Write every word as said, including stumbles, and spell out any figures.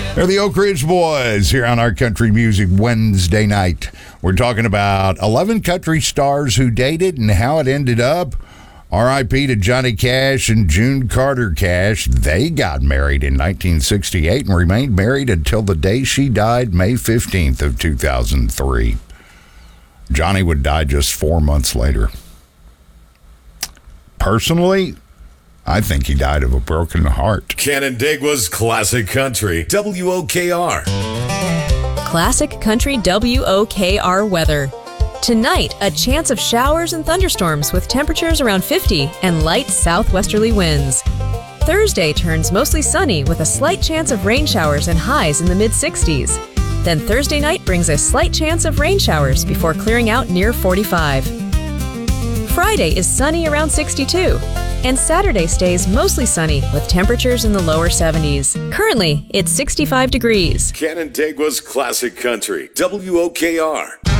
They're the Oak Ridge Boys here on our Country Music Wednesday night. We're talking about eleven country stars who dated and how it ended up. R I P to Johnny Cash and June Carter Cash. They got married in nineteen sixty-eight and remained married until the day she died, May fifteenth of two thousand three. Johnny would die just four months later. Personally, I think he died of a broken heart. Canandaigua's Classic Country, W O K R. Classic Country W O K R weather. Tonight, a chance of showers and thunderstorms with temperatures around fifty and light southwesterly winds. Thursday turns mostly sunny with a slight chance of rain showers and highs in the mid-sixties. Then Thursday night brings a slight chance of rain showers before clearing out near forty-five. Friday is sunny around sixty-two. And Saturday stays mostly sunny with temperatures in the lower seventies. Currently, it's sixty-five degrees. Canandaigua's Classic Country, W O K R.